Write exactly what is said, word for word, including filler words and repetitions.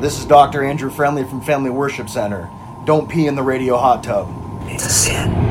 This is Doctor Andrew Friendly from Family Worship Center. Don't pee in the radio hot tub. It's a sin.